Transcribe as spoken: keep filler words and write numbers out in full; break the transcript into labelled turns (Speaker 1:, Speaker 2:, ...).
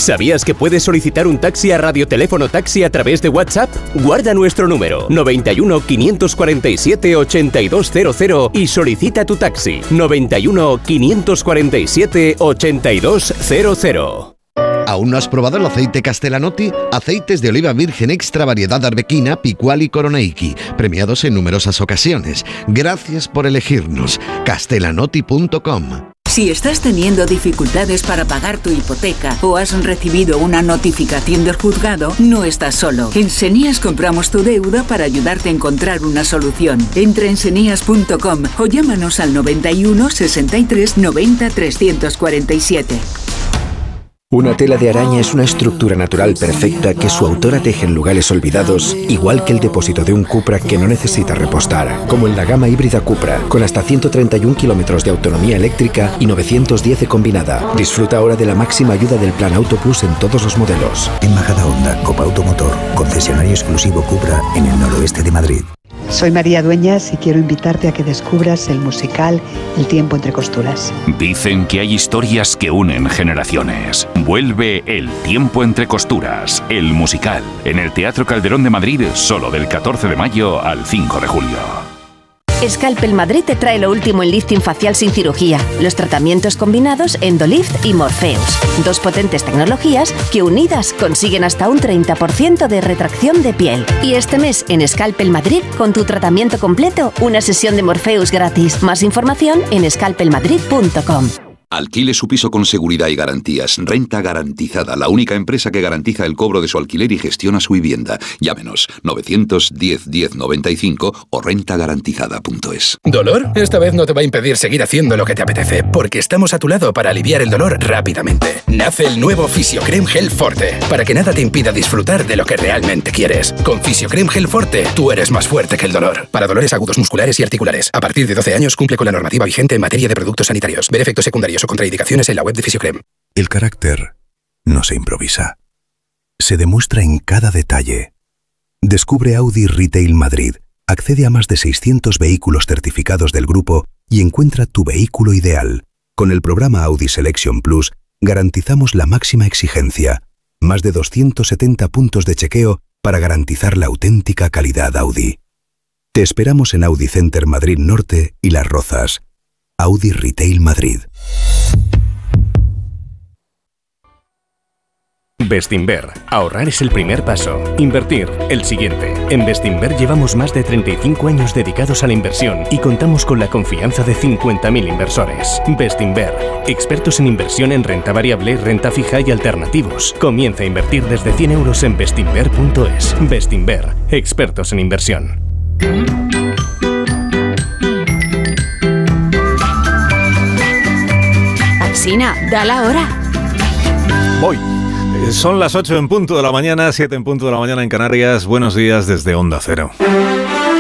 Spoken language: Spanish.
Speaker 1: ¿Sabías que puedes solicitar un taxi a Radioteléfono Taxi a través de WhatsApp? Guarda nuestro número noventa y uno, quinientos cuarenta y siete, ochenta y dos cero cero y solicita tu taxi noventa y uno, quinientos cuarenta y siete, ochenta y dos cero cero.
Speaker 2: ¿Aún no has probado el aceite Castellanotti? Aceites de oliva virgen extra variedad arbequina, picual y coronaiki, premiados en numerosas ocasiones. Gracias por elegirnos. castellanotti punto com.
Speaker 3: Si estás teniendo dificultades para pagar tu hipoteca o has recibido una notificación del juzgado, no estás solo. En Senías compramos tu deuda para ayudarte a encontrar una solución. Entra en senías punto com o llámanos al noventa y uno, sesenta y tres, noventa, trescientos cuarenta y siete.
Speaker 4: Una tela de araña es una estructura natural perfecta que su autora teje en lugares olvidados, igual que el depósito de un Cupra que no necesita repostar, como en la gama híbrida Cupra, con hasta ciento treinta y un kilómetros de autonomía eléctrica y novecientos diez de combinada. Disfruta ahora de la máxima ayuda del Plan Auto Plus en todos los modelos.
Speaker 5: En Majadahonda, Copa Automotor, concesionario exclusivo Cupra en el noroeste de Madrid.
Speaker 6: Soy María Dueñas y quiero invitarte a que descubras el musical El tiempo entre costuras.
Speaker 7: Dicen que hay historias que unen generaciones. Vuelve El tiempo entre costuras, el musical, en el Teatro Calderón de Madrid, solo del catorce de mayo al cinco de julio.
Speaker 8: Scalpel Madrid te trae lo último en lifting facial sin cirugía, los tratamientos combinados Endolift y Morpheus. Dos potentes tecnologías que unidas consiguen hasta un treinta por ciento de retracción de piel. Y este mes en Scalpel Madrid, con tu tratamiento completo, una sesión de Morpheus gratis. Más información en scalpel madrid punto com.
Speaker 9: Alquile su piso con seguridad y garantías. Renta Garantizada, la única empresa que garantiza el cobro de su alquiler y gestiona su vivienda. Llámenos novecientos diez, diez noventa y cinco o renta garantizada punto es.
Speaker 10: ¿Dolor? Esta vez no te va a impedir seguir haciendo lo que te apetece, porque estamos a tu lado para aliviar el dolor rápidamente. Nace el nuevo Fisiocrem Gel Forte, para que nada te impida disfrutar de lo que realmente quieres. Con Fisiocrem Gel Forte, tú eres más fuerte que el dolor. Para dolores agudos musculares y articulares. A partir de doce años cumple con la normativa vigente en materia de productos sanitarios. Ver efectos secundarios o contraindicaciones en la web de Fisiocrem.
Speaker 5: El carácter no se improvisa. Se demuestra en cada detalle. Descubre Audi Retail Madrid. Accede a más de seiscientos vehículos certificados del grupo y encuentra tu vehículo ideal. Con el programa Audi Selection Plus garantizamos la máxima exigencia. Más de doscientos setenta puntos de chequeo para garantizar la auténtica calidad Audi. Te esperamos en Audi Center Madrid Norte y Las Rozas. Audi Retail Madrid.
Speaker 1: Bestinver. Ahorrar es el primer paso. Invertir, el siguiente. En Bestinver llevamos más de treinta y cinco años dedicados a la inversión y contamos con la confianza de cincuenta mil inversores. Bestinver. Expertos en inversión en renta variable, renta fija y alternativos. Comienza a invertir desde cien euros en bestinver punto es. Bestinver. Expertos en inversión.
Speaker 3: Alsina, da la hora.
Speaker 11: Voy. Son las ocho en punto de la mañana, siete en punto de la mañana en Canarias. Buenos días desde Onda Cero.